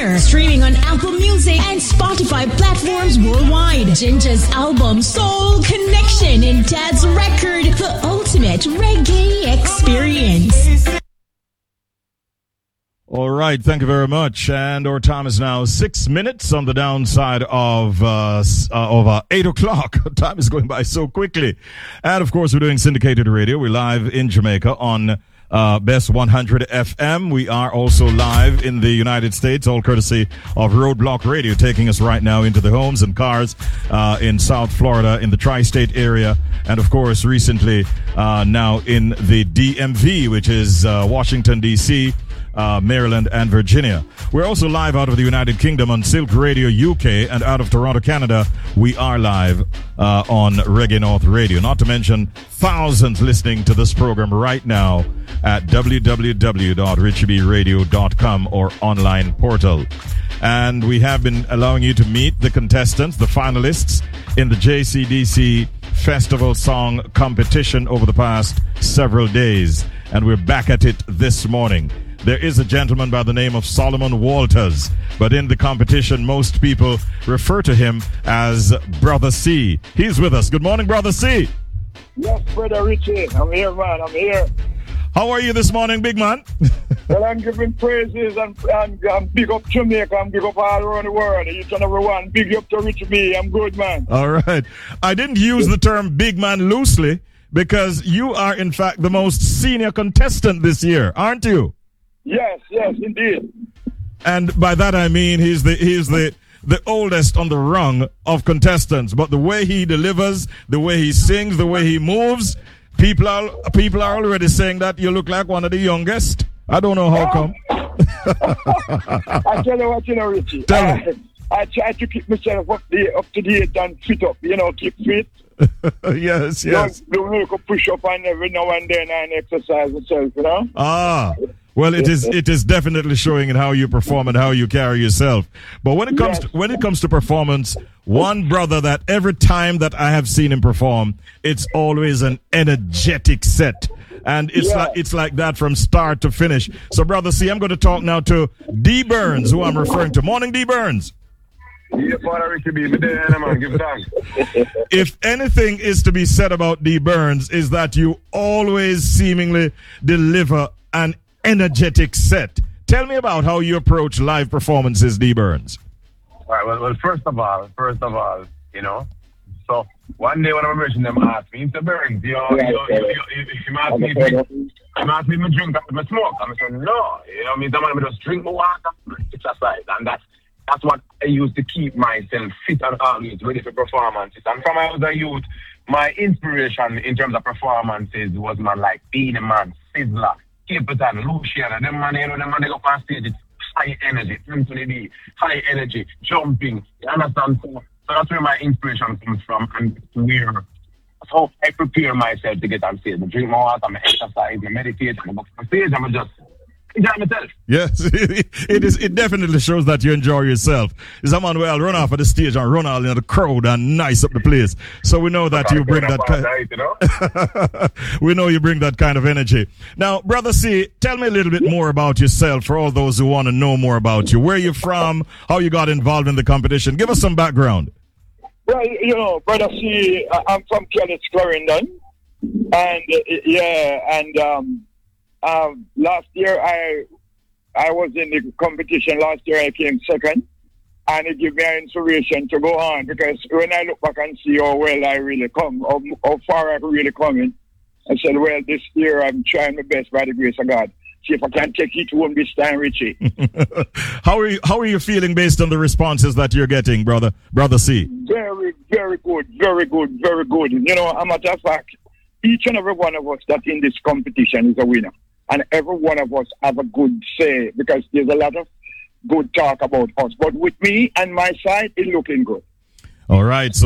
Ginger. Streaming on Apple Music and Spotify platforms worldwide. Ginger's album Soul Connection and Dad's record, The Ultimate Reggae Experience. All right, thank you very much. And our time is now 6 minutes on the downside of 8 o'clock. Time is going by so quickly. And of course, we're doing syndicated radio. We're live in Jamaica on Best 100 FM. We are also live in the United States, all courtesy of Roadblock Radio, taking us right now into the homes and cars in South Florida, in the tri-state area, and of course, recently now in the DMV, which is Washington, D.C., Maryland and Virginia. We're also live out of the United Kingdom on Silk Radio UK, and out of Toronto, Canada, we are live on Reggae North Radio. Not to mention thousands listening to this program right now at www.richiebradio.com or online portal. And we have been allowing you to meet the contestants, the finalists in the JCDC Festival Song Competition over the past several days. And we're back at it this morning. There is a gentleman by the name of Solomon Walters, but in the competition, most people refer to him as Brother C. He's with us. Good morning, Brother C. Yes, Brother Richie. I'm here, man. I'm here. How are you this morning, big man? Well, I'm giving praises and big up Jamaica and big up all around the world. Each and every one. Big up to Richie B. I'm good, man. All right. I didn't use the term big man loosely because you are, in fact, the most senior contestant this year, aren't you? Yes, indeed. And by that I mean he's the oldest on the rung of contestants. But the way he delivers, the way he sings, the way he moves, people are already saying that you look like one of the youngest. I don't know how come. I tell you what, Richie. Tell me. I try to keep myself up to date and fit up. Keep fit. Yes. Don't make a push up and every now and then and exercise myself. Well, it is definitely showing in how you perform and how you carry yourself. But when it comes to performance, one brother that every time that I have seen him perform, it's always an energetic set. And it's like that from start to finish. So, Brother C, I'm going to talk now to D. Burns, who I'm referring to. Morning, D. Burns. Yeah, Father Richie B. Give thanks. If anything is to be said about D. Burns, is that you always seemingly deliver an energetic set. Tell me about how you approach live performances, D. Burns. All right, well, first of all, so one day when I'm mentioning them asked me, Mr. Burns, you asked me if I drink after I smoke. I'm saying, no, I just drink my water, exercise, and that's what I used to keep myself fit and always ready for performances. And from I was a youth, my inspiration in terms of performances was man like Beenie Man, Sizzla, Capleton, Luciano, them man they go on stage, it's high energy, Anthony B, high energy, jumping, you understand? So that's where my inspiration comes from, and so I prepare myself to get on stage. I drink my water, I exercise, I meditate, I go on stage, I'm just enjoy myself. Yes, it definitely shows that you enjoy yourself. It's a man where I'll run off of the stage and run all in the crowd and nice up the place. So we know that you bring that we know you bring that kind of energy. Now, Brother C, tell me a little bit more about yourself for all those who want to know more about you. Where you're from, how you got involved in the competition. Give us some background. Well, Brother C, I'm from Kellett's, Clarendon. And last year I was in the competition. Last year I came second, and it gave me an inspiration to go on, because when I look back and see how well I really come, how far I've really come in, I said, well, this year I'm trying my best by the grace of God. See if I can take it home this time, Richie. How are you feeling based on the responses that you're getting, Brother C? Very, very good, very good, very good. A matter of fact, each and every one of us that's in this competition is a winner. And every one of us have a good say, because there's a lot of good talk about us. But with me and my side, it's looking good. All right. So